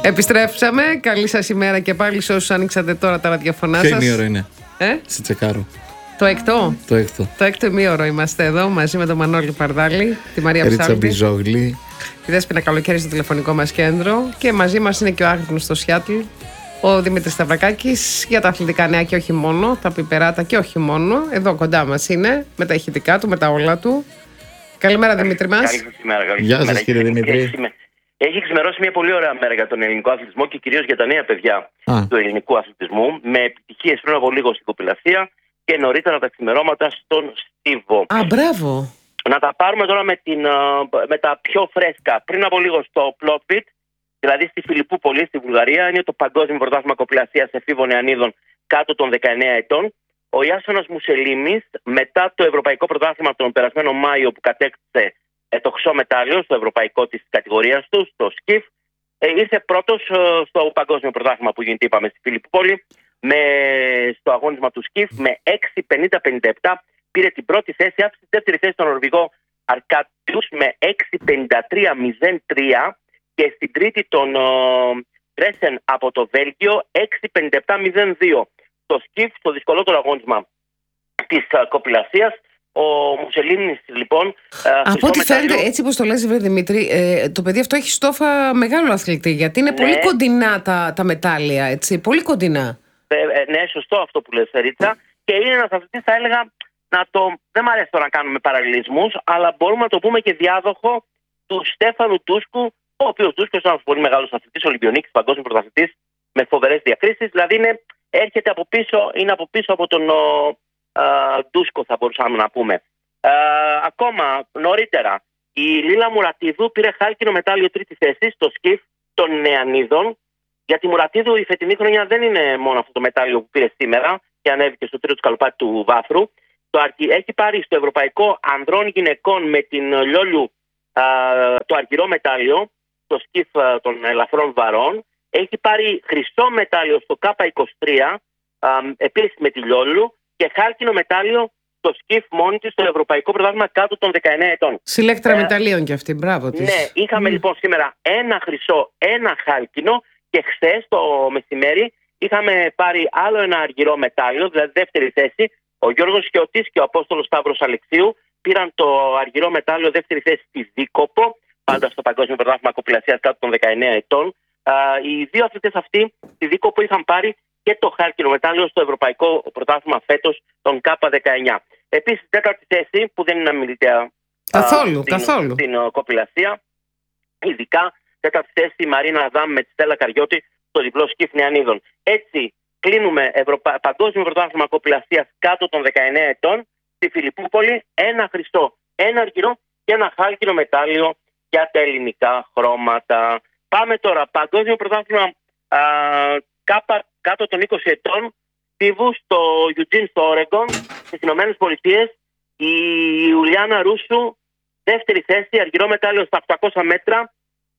Επιστρέψαμε. Καλή σας ημέρα και πάλι σε όσους άνοιξατε τώρα τα ραδιοφωνά σας. Ποιο ημίωρο είναι? Σε τσεκάρω. Το έκτο. Το έκτο ημίωρο είμαστε εδώ μαζί με τον Μανώλη Παρδάλη, τη Μαρία Ψάλτη, Ρίτσα Μπιζόγλη, τη Δέσποινα Καλοκαίρι στο τηλεφωνικό μας κέντρο. Και μαζί μας είναι και ο άγνωστος στο Σιάτλ, ο Δημήτρης Σταυρακάκης, για τα αθλητικά νέα και όχι μόνο, τα πιπεράτα και όχι μόνο. Εδώ κοντά μας είναι, με τα ηχητικά του, με τα όλα του. Καλημέρα, Δημήτρη μας. Γεια σας, κύριε Δημήτρη. Έχει ξημερώσει μια πολύ ωραία μέρα για τον ελληνικό αθλητισμό και κυρίως για τα νέα παιδιά του ελληνικού αθλητισμού, με επιτυχίες πριν από λίγο στην κοπηλασία και νωρίτερα τα ξημερώματα στον Στίβο. Μπράβο. Να τα πάρουμε τώρα με τα πιο φρέσκα. Πριν από λίγο στο Plotbit, δηλαδή στη Φιλιππούπολη, στη Βουλγαρία, είναι το Παγκόσμιο Πρωτάθλημα Κοπηλασίας εφήβων νεανίδων κάτω των 19 ετών. Ο Ιάσονας Μουσελίνης, μετά το Ευρωπαϊκό Πρωτάθλημα τον περασμένο Μάιο που κατέκτησε το χρυσό μετάλλιο στο ευρωπαϊκό της κατηγορίας του, στο σκιφ, ήρθε πρώτος στο Παγκόσμιο Πρωτάθλημα που γίνεται, είπαμε, στη Φιλιππούπολη, στο αγώνισμα του σκιφ με 6.50-57. Πήρε την πρώτη θέση, άφησε τη δεύτερη θέση στον Νορβηγό Αρκάτιους με 6.53-03 και στην τρίτη τον Τρέσεν από το Βέλγιο 6.57-02. Στο σκιφ, στο δυσκολότερο αγώνισμα της κοπηλασίας, ο Μουσελίνης λοιπόν. Από ό,τι φαίνεται, έτσι όπως το λες, Δημήτρη, το παιδί αυτό έχει στόφα μεγάλο αθλητή, γιατί είναι πολύ κοντινά τα μετάλλια, έτσι, πολύ κοντινά. Ναι, σωστό αυτό που λες, Ρίτσα. Και είναι ένας αθλητής, θα έλεγα, δεν μου αρέσει τώρα να κάνουμε παραλληλισμούς, αλλά μπορούμε να το πούμε και διάδοχο του Στέφανου Τούσκου, ο οποίος Τούσκος είναι ένας πολύ μεγάλος αθλητής, Ολυμπιονίκης, παγκόσμιος πρωταθλητής, με φοβερές διακρίσεις. Δηλαδή έρχεται από πίσω από τον Τούσκο, θα μπορούσαμε να πούμε. Ακόμα νωρίτερα, η Λίλα Μουρατίδου πήρε χάλκινο μετάλλιο τρίτη θέση στο σκιφ των νεανίδων. Για τη Μουρατίδου η φετινή χρονιά δεν είναι μόνο αυτό το μετάλλιο που πήρε σήμερα και ανέβηκε στο τρίτο σκαλοπάτι του βάθρου. Έχει πάρει στο Ευρωπαϊκό Ανδρών Γυναικών με την Λιόλιου το αργυρό μετάλλιο στο σκιφ των ελαφρών βαρών. Έχει πάρει χρυσό μετάλλιο στο K23 επίσης με τη Λιόλιου και χάλκινο μετάλλιο στο σκιφ μόνη της στο Ευρωπαϊκό Πρωτάθλημα κάτω των 19 ετών. Συλλέκτρα μεταλλίων κι αυτή, μπράβο της. Ναι, είχαμε λοιπόν σήμερα ένα χρυσό, ένα χάλκινο και χθες το μεσημέρι είχαμε πάρει άλλο ένα αργυρό μετάλλιο, δηλαδή δεύτερη θέση. Ο Γιώργος Χιώτης και ο Απόστολος Σταύρος Αλεξίου πήραν το αργυρό μετάλλιο δεύτερη θέση στη Δίκοπο, πάντα στο Παγκόσμιο Πρωτάθλημα Κοπηλασίας κάτω των 19 ετών. Οι δύο αθλητές αυτοί στη Δίκοπο είχαν πάρει και το χάλκινο μετάλλιο στο Ευρωπαϊκό Πρωτάθλημα φέτος των K19. Επίσης, τέταρτη θέση, που δεν είναι αμιλητέα καθόλου στην κοπηλασία, ειδικά τέταρτη θέση η Μαρίνα Αδάμ με τη Στέλλα Καριώτη στο διπλό σκιφ νεανίδων. Έτσι, κλείνουμε Παγκόσμιο Πρωτάθλημα Κοπηλασίας κάτω των 19 ετών στη Φιλιππούπολη, ένα χρυσό, ένα αργυρό και ένα χάλκινο μετάλλιο για τα ελληνικά χρώματα. Πάμε τώρα, Παγκόσμιο Πρωτάθλημα κάτω των 20 ετών, Στίβου στο Eugene στο Όρεγκον, στις Ηνωμένες Πολιτείες. Η Ιουλιάνα Ρούσου, δεύτερη θέση, αργυρό μετάλλιο στα 800 μέτρα,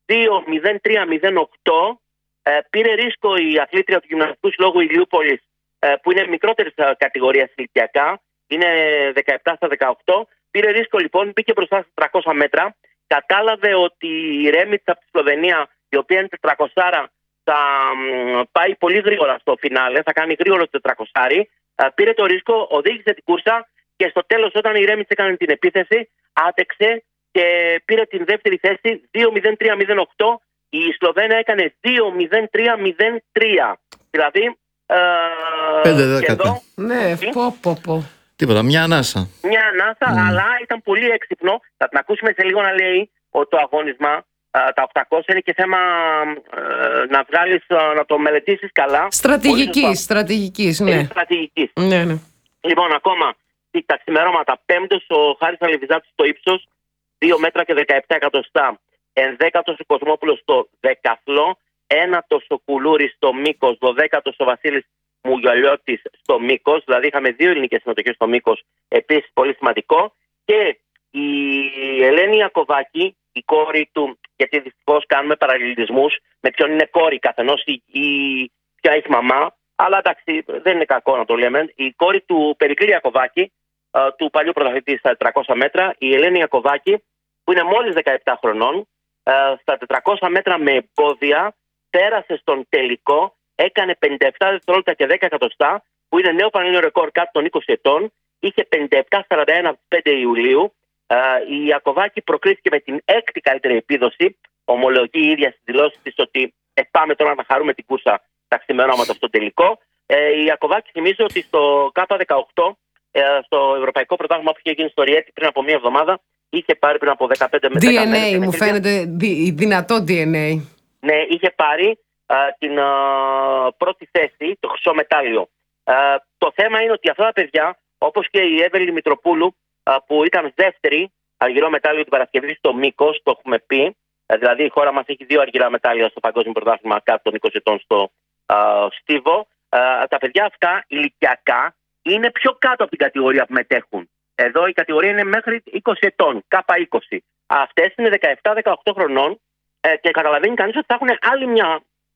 2.03.08. Πήρε ρίσκο η αθλήτρια του Γυμναστικού Συλλόγου Ηλιούπολης, που είναι μικρότερης κατηγορίας ηλικιακά, είναι 17 στα 18. Πήρε ρίσκο λοιπόν, μπήκε μπροστά στα 300 μέτρα. Κατάλαβε ότι η Ρέμιτσα από τη Σλοβενία, η οποία είναι 400, θα πάει πολύ γρήγορα στο φινάλε, θα κάνει γρήγορο το 400. Πήρε το ρίσκο, οδήγησε την κούρσα και στο τέλος, όταν η Ρέμιτσα έκανε την επίθεση, άτεξε και πήρε την δεύτερη θέση 2.03.08. Η Σλοβένα έκανε 2.03.03. Δηλαδή 5-10. Ναι, πω. Τίποτα, μια ανάσα. Μια ανάσα, αλλά ήταν πολύ έξυπνο. Θα την ακούσουμε σε λίγο να λέει ότι το αγώνισμα, τα 800, είναι και θέμα να βγάλεις, να το μελετήσεις καλά. Στρατηγικής, ναι. Στρατηγικής. Ναι. Λοιπόν, ακόμα τα ξημερώματα. Πέμπτος ο Χάρης Αλεβιζάτης στο ύψος, 2 μέτρα και 17 εκατοστά. Ενδέκατος ο Κοσμόπουλος στο δεκαθλό. Ένατος ο Κουλούρης στο μήκος. 12ος ο Βασίλης Μουγιολιώτης στο μήκος. Δηλαδή είχαμε 2 ελληνικές συμμετοχές στο μήκος. Επίσης πολύ σημαντικό. Και η Ελένη Ιακωβάκη, η κόρη του, γιατί δυστυχώς κάνουμε παραλληλισμούς με ποιον είναι κόρη καθενός ή ποια έχει μαμά. Αλλά εντάξει, δεν είναι κακό να το λέμε. Η κόρη του Περικλή Ιακωβάκη, του παλιού πρωταθλητή στα 400 μέτρα, η Ελένη Ιακωβάκη, που είναι μόλις 17 χρονών, στα 400 μέτρα με εμπόδια, πέρασε στον τελικό, έκανε 57 δευτερόλεπτα και 10 εκατοστά, που είναι νέο πανελλήνιο ρεκόρ κάτω των 20 ετών. Είχε 57-41 από τις 5 Ιουλίου. Η Ιακωβάκη προκρίθηκε με την 6η καλύτερη επίδοση. Ομολογεί η ίδια στις δηλώσεις της ότι πάμε τώρα να χαρούμε την κούρσα τα ξημερώματα στο τελικό. Η Ιακωβάκη, θυμίζω ότι στο K18, στο Ευρωπαϊκό Πρωτάθλημα που είχε γίνει στο Ριέτη πριν από μία εβδομάδα, είχε πάρει πριν από 15 με 10 DNA, μου φαίνεται δυνατό DNA. Ναι, είχε πάρει την πρώτη θέση, το χρυσό μετάλλιο. Το θέμα είναι ότι αυτά τα παιδιά, όπως και η Εύελη Μητροπούλου, που ήταν δεύτερη αργυρό μετάλλιο την Παρασκευή στο Μήκος, το έχουμε πει. Δηλαδή η χώρα μας έχει 2 αργυρά μετάλλια στο Παγκόσμιο Πρωτάθλημα κάτω των 20 ετών στο Στίβο. Τα παιδιά αυτά ηλικιακά είναι πιο κάτω από την κατηγορία που μετέχουν. Εδώ η κατηγορία είναι μέχρι 20 ετών, K20. Αυτές είναι 17-18 χρονών και καταλαβαίνει κανείς ότι θα έχουν άλλη μια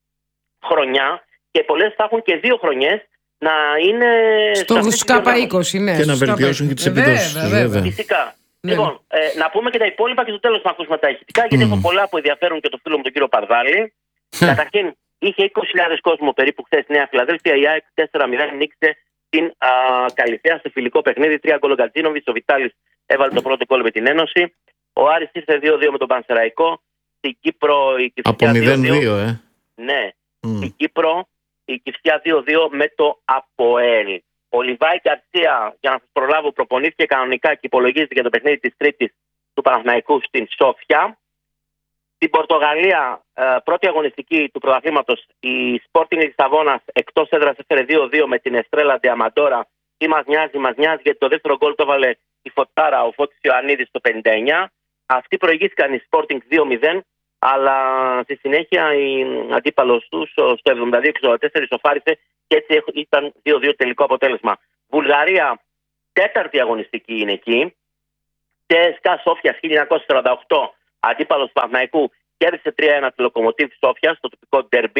χρονιά και πολλές θα έχουν και 2 χρονιές να είναι στους K20, ναι. Και να βελτιώσουν και τις επιδόσεις. Φυσικά. Ναι. Λοιπόν, να πούμε και τα υπόλοιπα και στο τέλος να ακούσουμε τα ηχητικά, γιατί έχω πολλά που ενδιαφέρουν και το φίλο μου τον κύριο Παρδάλη. Καταρχήν, είχε 20.000 κόσμο περίπου χθες στη Νέα Φιλαδέλφια. Η ΑΕΚ 4-0 νίκησε την Καλυθέα στο φιλικό παιχνίδι. 3 γκολ ο Γκατζίνοβιτς. Ο Βιτάλης έβαλε το πρώτο γκολ με την Ένωση. Ο Άρης ήρθε 2-2 με τον Πανσεραϊκό. Στην Κύπρο η Κηφισιά 2-2. Ναι. Στην Κύπρο η Κηφισιά 2-2 με το ΑΠΟΕΛ. Ο Λιβάη Γκαρσία, για να σας προλάβω, προπονήθηκε κανονικά και υπολογίζεται για το παιχνίδι της Τρίτης του Παναθηναϊκού στην Σόφια. Στην Πορτογαλία, πρώτη αγωνιστική του πρωταθλήματος, η Sporting Λισαβόνας εκτός έδρας έφερε 2-2 με την Εστρέλα Ντεαμαντόρα. Τι μας νοιάζει, γιατί το δεύτερο γκολ το έβαλε η Φωτάρα, ο Φώτης Ιωαννίδης στο 59. Αυτοί προηγήθηκαν η Sporting 2-0, αλλά στη συνέχεια η αντίπαλος τους στο 72-64 σοφάρισε και έτσι ήταν 2-2 τελικό αποτέλεσμα. Βουλγαρία, τέταρτη αγωνιστική είναι εκεί. ΤΣΚΑ Σόφια 1948, αντίπαλος του Παναθηναϊκού, κέρδισε 3-1 τη Λοκομοτίβ Σόφια στο τοπικό ντερμπι.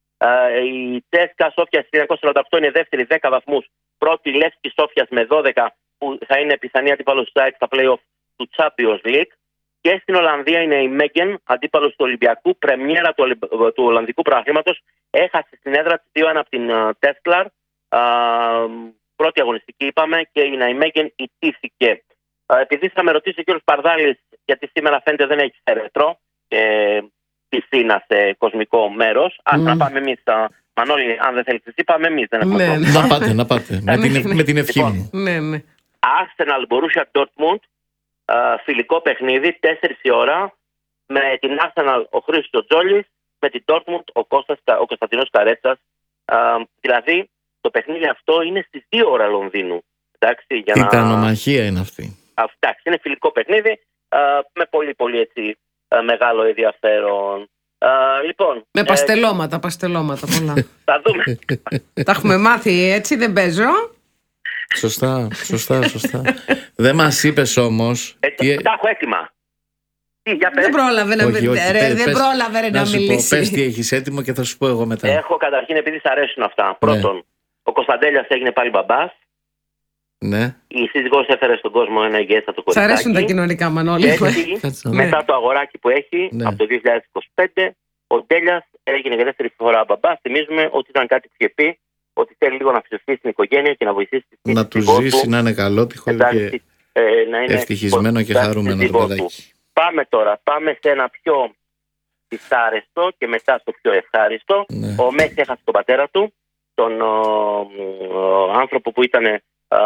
Η ΤΣΚΑ Σόφια 1948 είναι δεύτερη, 10 βαθμούς. Πρώτη Λεύσκη Σόφιας με 12, που θα είναι πιθανή αντίπαλος του ΑΕΚ στα play-off του Champions League. Και στην Ολλανδία είναι η Μέγεν, αντίπαλος του Ολυμπιακού, πρεμιέρα του Ολλανδικού Πρωταθλήματος. Έχασε στην έδρα της 2-1 από την Τέσκλαρ. Πρώτη αγωνιστική είπαμε και η Ναϊμέγεν ιτήθηκε. Επειδή θα με ρωτήσει ο κ. Παρδάλης, γιατί σήμερα φαίνεται δεν έχει ρετρό και πισίνα σε κοσμικό μέρος. Ας να πάμε εμείς, Μανώλη, αν δεν θέλεις εσύ, πάμε εμείς. Να πάτε. Με την ευχή μου. Arsenal Borussia Dortmund, φιλικό παιχνίδι, 4 η ώρα, με την Arsenal ο Χρήστος Τζόλης, με την Dortmund ο Κωνσταντινός Καρέτσας. Δηλαδή το παιχνίδι αυτό είναι στις 2 ώρα Λονδίνου. Τιτανομαχία είναι αυτή. Εντάξει, είναι φιλικό παιχνίδι με πολύ πολύ έτσι μεγάλο ενδιαφέρον. Λοιπόν, με παστελώματα πολλά. Θα δούμε. Τα έχουμε μάθει έτσι, δεν παίζω. Σωστά. Δεν μας είπες όμως. Τα έχω έτοιμα. Δεν πρόλαβε να μιλήσει. Πες τι έχεις έτοιμο και θα σου πω εγώ μετά. Έχω καταρχήν, επειδή σ' αρέσουν αυτά. Πρώτον, ο Κωνσταντέλιας έγινε πάλι μπαμπάς. Ναι. Η σύζυγός έφερε στον κόσμο ένα υγιέστατο κοριτσάκι. Σ' αρέσουν τα κοινωνικά, Μανώλη. Μετά το αγοράκι που έχει, από το 2025, ο Ντέλιας έγινε για δεύτερη φορά μπαμπάς. Θυμίζουμε ότι ήταν κάτι που είχε πει, ότι θέλει λίγο να φυσιωθεί στην οικογένεια και να βοηθήσει τη σύζυγό του. Να του ζήσει, να είναι καλότυχο και ευτυχισμένο και χαρούμενο το παιδάκι. Πάμε σε ένα πιο δυσάρεστο και μετά στο πιο ευχάριστο. Ναι. Ο Μέση έχασε τον πατέρα του, τον άνθρωπο που ήταν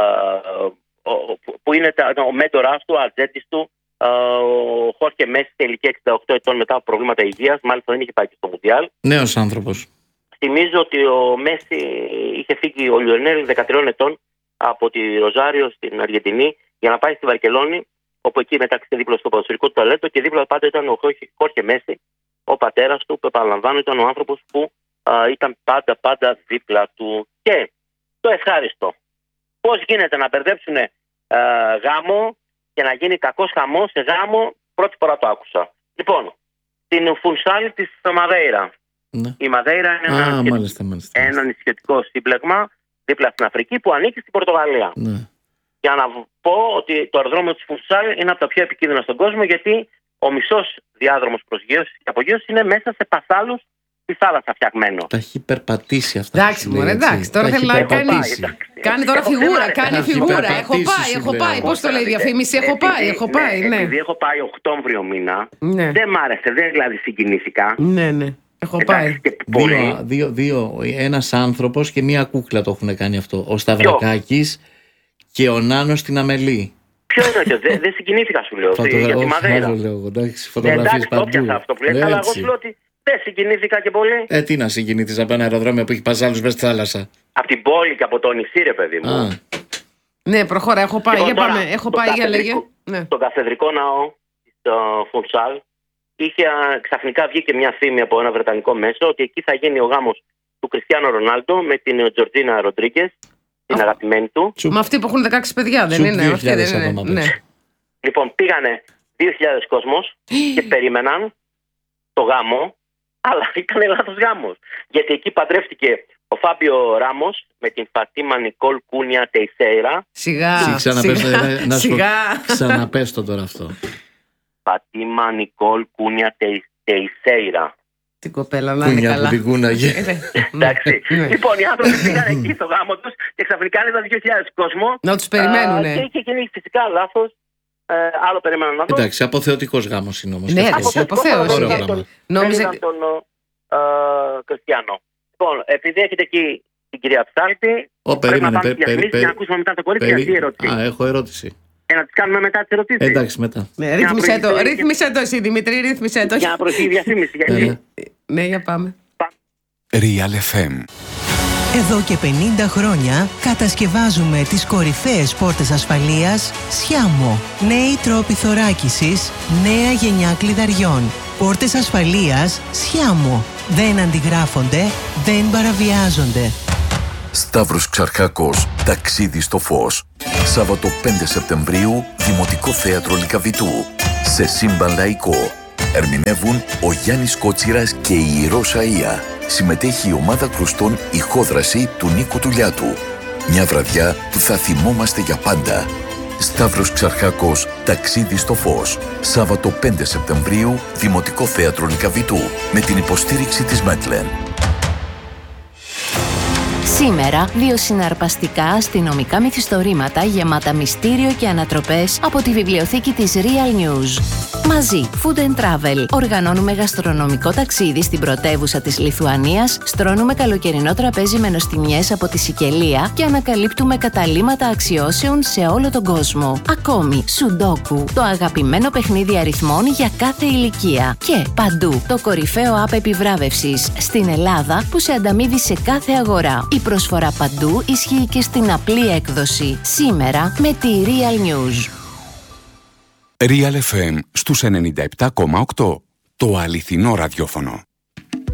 που είναι ο μέντορας του, ο ατζέντης του, ο Χόρχε Μέση, σε ηλικία 68 ετών μετά από προβλήματα υγείας. Μάλιστα δεν είχε πάει και στο Μουντιάλ. Νέος άνθρωπος. Θυμίζω ότι ο Μέση είχε φύγει, ο Λιονέλ 13 ετών, από τη Ροζάριο στην Αργεντινή για να πάει στη Βαρκελόνη, όπου εκεί μεταξύ δίπλα στο ποδοσφαιρικό του ταλέντο και δίπλα πάντα ήταν ο Χόρχε Μέση, ο πατέρας του, που επαναλαμβάνω ήταν ο άνθρωπος που ήταν πάντα δίπλα του. Και το ευχάριστο. Πώς γίνεται να μπερδέψουν γάμο και να γίνει κακός χαμός σε γάμο, πρώτη φορά το άκουσα. Λοιπόν, στην Φουνσάλ της Μαδέιρα. Ναι. Η Μαδέιρα είναι ένα νησιωτικό σύμπλεγμα δίπλα στην Αφρική που ανήκει στην Πορτογαλία. Ναι. Για να πω ότι το αεροδρόμιο της Φουνσάλ είναι από τα πιο επικίνδυνα στον κόσμο, γιατί ο μισός διάδρομος προσγείωσης και απογείωσης είναι μέσα σε πασάλους στη θάλασσα φτιαγμένο. Τα έχει περπατήσει αυτά. Εντάξει, μωρέ, εντάξει. Τώρα θέλει να κάνει. Κάνει τώρα φιγούρα. Κάνει φιγούρα. Έχω πάει. Πώς το λέει η διαφήμιση, έχω πάει. Ναι. Επειδή έχω πάει Οκτώβριο μήνα, δεν μ' άρεσε, δεν δηλαδή συγκινήθηκα. Ναι. Έχω πάει. Ένας άνθρωπος και μία κούκλα το έχουν κάνει αυτό. Ο Σταυρακάκης και ο Νάνος στην Αμελή. Ποιο είναι αυτό, δεν συγκινήθηκα, σου λέω. Για τη Μαδέρα. Εντάξει, φωτογραφίες παντού. Το πιάσα αυτό που λέει, αλλά εγώ σου λέω ότι δεν συγκινήθηκα και πολύ. Τι να συγκινήθεις από ένα αεροδρόμιο που έχει παζάλους μέσα στη θάλασσα. Από την πόλη και από το νησί, ρε παιδί μου. Ναι, προχώρα, έχω πάει. Για πάμε. Έχω πάει, για λέγε. Στον Καθεδρικό Ναό, στο Φουντσάλ, ξαφνικά βγήκε μια φήμη από ένα βρετανικό μέσο ότι εκεί θα γίνει ο γάμος του Κριστιάνο Ρονάλντο με την Τζορτζίνα Ροντρίγκες, την αγαπημένη του. Με αυτοί που έχουν 16 παιδιά, δεν είναι? Ναι. Λοιπόν, πήγανε 2.000 κόσμος και περίμεναν το γάμο, αλλά ήταν λάθος γάμος. Γιατί εκεί παντρεύτηκε ο Φάμπιο Ράμος με την Φατίμα Νικόλ Κούνια Τεϊσέιρα. Σιγά. Ξαναπες το τώρα αυτό. Φατίμα Νικόλ Κούνια Τεϊσέιρα. Την κοπέλα να είναι καλά. Την κούναγε. Εντάξει. Λοιπόν, οι άνθρωποι πήγαν εκεί στο γάμο τους και ξαφνικά είδαν 2.000 κόσμο. Να τους περιμένουν. Και είχε γίνει φυσικά λάθος. Άλλο περιμέναν να δω. Εντάξει, αποθεωτικός γάμος είναι όμως. Ναι, αποθέωση. Νόμιζε τον Κριστιάνο. Λοιπόν, επειδή έχετε εκεί την κυρία Ψάλτη, πρέπει να πάμε στη διαφημίσεις και να ακούσουμε μετά το κορίτσι. Έχω ερώτηση. Να τις κάνουμε μετά τις ερωτήσεις. Εντάξει, μετά. Ρύθμισε το εσύ, Δημήτρη, ρύθμισε το. Για να προωθεί η διαφήμιση. Ναι, για πάμε. Real FM. Εδώ και 50 χρόνια κατασκευάζουμε τις κορυφαίες πόρτες ασφαλείας Sciamo. Νέοι τρόποι θωράκισης, νέα γενιά κλειδαριών. Πόρτες ασφαλείας Sciamo. Δεν αντιγράφονται, δεν παραβιάζονται. Σταύρος Ξαρχάκος, ταξίδι στο φως. Σάββατο 5 Σεπτεμβρίου, Δημοτικό Θέατρο Λυκαβητού. Σε σύμπαν λαϊκό. Ερμηνεύουν ο Γιάννης Κότσιρας και η Ιερός Αΐα. Συμμετέχει η ομάδα κρουστών Ηχόδραση του Νίκου Τουλιάτου. Μια βραδιά που θα θυμόμαστε για πάντα. Σταύρος Ξαρχάκος, ταξίδι στο φως. Σάββατο 5 Σεπτεμβρίου, Δημοτικό Θέατρο Λυκαβητού. Με την υποστήριξη της Μέτλεν. Σήμερα, 2 συναρπαστικά αστυνομικά μυθιστορήματα γεμάτα μυστήριο και ανατροπές από τη βιβλιοθήκη της Real News. Μαζί, Food and Travel. Οργανώνουμε γαστρονομικό ταξίδι στην πρωτεύουσα της Λιθουανίας, στρώνουμε καλοκαιρινό τραπέζι με νοστιμιές από τη Σικελία και ανακαλύπτουμε καταλύματα αξιώσεων σε όλο τον κόσμο. Ακόμη, Σουντόκου, το αγαπημένο παιχνίδι αριθμών για κάθε ηλικία. Και παντού, το κορυφαίο app επιβράβευσης στην Ελλάδα που σε ανταμείβει σε κάθε αγορά. Η προσφορά παντού ισχύει και στην απλή έκδοση. Σήμερα με τη Real News. Real FM στους 97,8. Το αληθινό ραδιόφωνο.